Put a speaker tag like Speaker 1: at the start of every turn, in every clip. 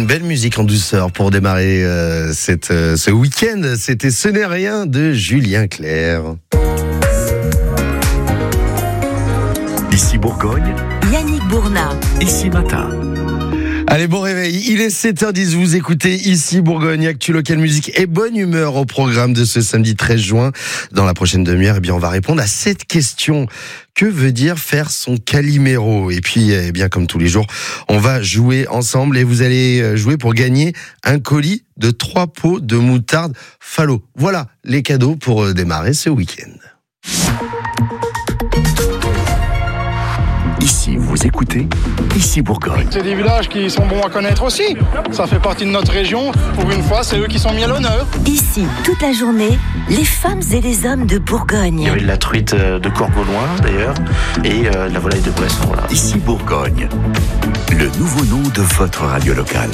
Speaker 1: Une belle musique en douceur pour démarrer ce week-end. C'était Ce n'est rien de Julien Clerc.
Speaker 2: Ici Bourgogne,
Speaker 3: Yannick Bournat.
Speaker 2: Ici Matin.
Speaker 1: Allez, bon réveil, il est 7h10, vous écoutez Ici Bourgogne, Actu Local Musique et bonne humeur au programme de ce samedi 13 juin. Dans la prochaine demi-heure, on va répondre à cette question. Que veut dire faire son Calimero? Et puis, bien comme tous les jours, on va jouer ensemble et vous allez jouer pour gagner un colis de 3 pots de moutarde Fallot. Voilà les cadeaux pour démarrer ce week-end.
Speaker 2: Ici, vous écoutez Ici Bourgogne.
Speaker 4: C'est des villages qui sont bons à connaître aussi. Ça fait partie de notre région. Pour une fois, c'est eux qui sont mis à l'honneur.
Speaker 3: Ici, toute la journée, les femmes et les hommes de Bourgogne.
Speaker 5: Il y avait de la truite de Corgoloin d'ailleurs et de la volaille de Bresson. Voilà.
Speaker 2: Ici Bourgogne, le nouveau nom de votre radio locale.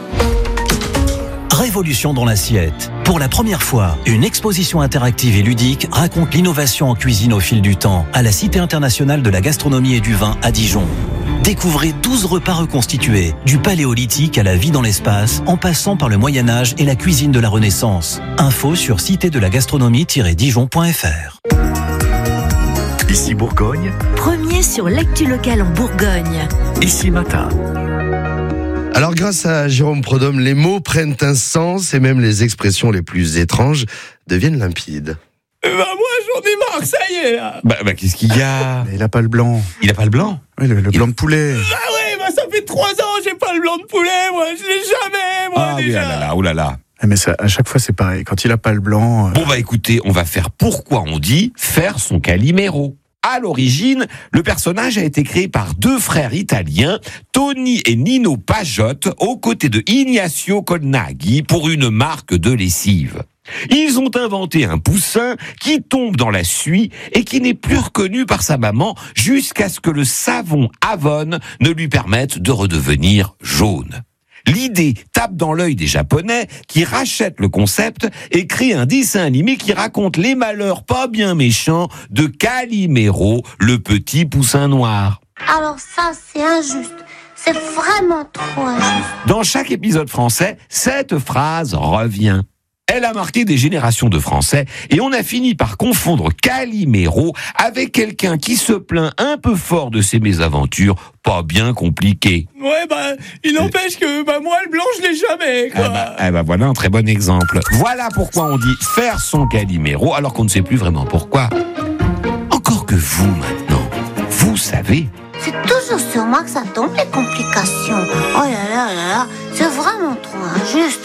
Speaker 6: Révolution dans l'assiette. Pour la première fois, une exposition interactive et ludique raconte l'innovation en cuisine au fil du temps à la Cité internationale de la gastronomie et du vin à Dijon. Découvrez 12 repas reconstitués, du paléolithique à la vie dans l'espace, en passant par le Moyen-Âge et la cuisine de la Renaissance. Info sur citédelagastronomie-dijon.fr.
Speaker 2: Ici Bourgogne,
Speaker 3: Premier sur l'actu locale en Bourgogne.
Speaker 2: Ici Matin.
Speaker 1: Alors grâce à Jérôme Prodhomme, les mots prennent un sens et même les expressions les plus étranges deviennent limpides.
Speaker 7: Moi j'en ai marre, ça y est là.
Speaker 8: Bah qu'est-ce qu'il y a?
Speaker 9: Il a pas le blanc.
Speaker 8: Il a pas le blanc?
Speaker 9: Oui, le blanc de poulet.
Speaker 7: Ah ouais, ça fait 3 ans, j'ai pas le blanc de poulet, moi, je l'ai jamais, moi, déjà.
Speaker 8: Oui, ah là là, oh là là.
Speaker 9: Mais ça, à chaque fois c'est pareil, quand il a pas le blanc...
Speaker 8: Bon écoutez, on va faire pourquoi on dit faire son Calimero. À l'origine, le personnage a été créé par 2 frères italiens, Tony et Nino Pajotte, aux côtés de Ignacio Colnaghi pour une marque de lessive. Ils ont inventé un poussin qui tombe dans la suie et qui n'est plus reconnu par sa maman jusqu'à ce que le savon Avon ne lui permette de redevenir jaune. L'idée tape dans l'œil des Japonais qui rachètent le concept et créent un dessin animé qui raconte les malheurs pas bien méchants de Calimero, le petit poussin noir.
Speaker 10: Alors ça, c'est injuste. C'est vraiment trop injuste.
Speaker 8: Dans chaque épisode français, cette phrase revient. Elle a marqué des générations de Français et on a fini par confondre Calimero avec quelqu'un qui se plaint un peu fort de ses mésaventures, pas bien compliquées.
Speaker 7: Ouais, il n'empêche que, moi, le blanc, je l'ai jamais, quoi.
Speaker 8: Voilà un très bon exemple. Voilà pourquoi on dit faire son Calimero alors qu'on ne sait plus vraiment pourquoi. Encore que vous, maintenant, vous savez.
Speaker 10: C'est toujours sur moi que ça tombe, les complications. Oh là là là là, c'est vraiment trop injuste.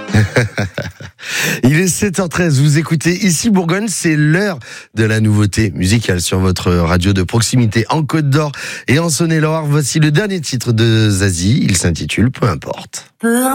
Speaker 1: Il est 7h13, vous écoutez Ici Bourgogne, c'est l'heure de la nouveauté musicale sur votre radio de proximité en Côte d'Or et en Saône-et-Loire. Voici le dernier titre de Zazie, il s'intitule Peu importe.